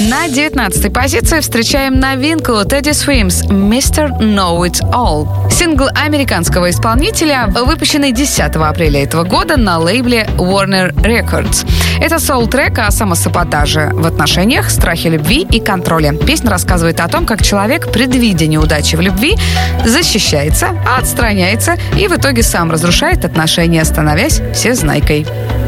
На 19-й позиции встречаем новинку Teddy Swims «Mr. Know It All». Сингл американского исполнителя, выпущенный 10 апреля этого года на лейбле Warner Records. Это соул-трек о самосаботаже в отношениях, страхе любви и контроле. Песня рассказывает о том, как человек, предвидя неудачи в любви, защищается, отстраняется и в итоге сам разрушает отношения, становясь всезнайкой.